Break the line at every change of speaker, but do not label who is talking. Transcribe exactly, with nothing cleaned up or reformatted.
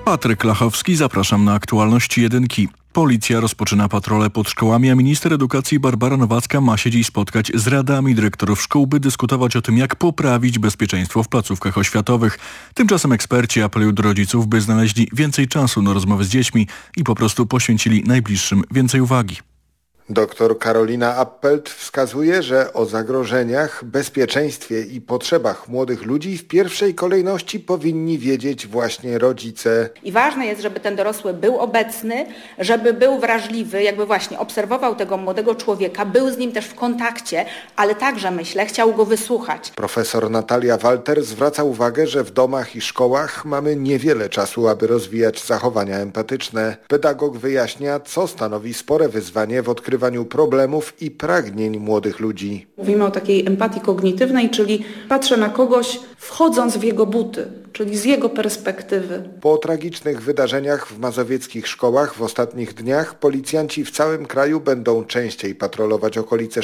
Patryk Lachowski, zapraszam na aktualności jedynki. Policja rozpoczyna patrole pod szkołami, a minister edukacji Barbara Nowacka ma się dziś spotkać z radami dyrektorów szkół, by dyskutować o tym, jak poprawić bezpieczeństwo w placówkach oświatowych. Tymczasem eksperci apelują do rodziców, by znaleźli więcej czasu na rozmowy z dziećmi i po prostu poświęcili najbliższym więcej uwagi.
Doktor Karolina Appelt wskazuje, że o zagrożeniach, bezpieczeństwie i potrzebach młodych ludzi w pierwszej kolejności powinni wiedzieć właśnie rodzice.
I ważne jest, żeby ten dorosły był obecny, żeby był wrażliwy, jakby właśnie obserwował tego młodego człowieka, był z nim też w kontakcie, ale także, myślę, chciał go wysłuchać.
Profesor Natalia Walter zwraca uwagę, że w domach i szkołach mamy niewiele czasu, aby rozwijać zachowania empatyczne. Pedagog wyjaśnia, co stanowi spore wyzwanie w odkrywaniu problemów i pragnień młodych ludzi.
Mówimy o takiej empatii kognitywnej, czyli patrzę na kogoś wchodząc w jego buty, czyli z jego perspektywy.
Po tragicznych wydarzeniach w mazowieckich szkołach w ostatnich dniach policjanci w całym kraju będą częściej patrolować okolice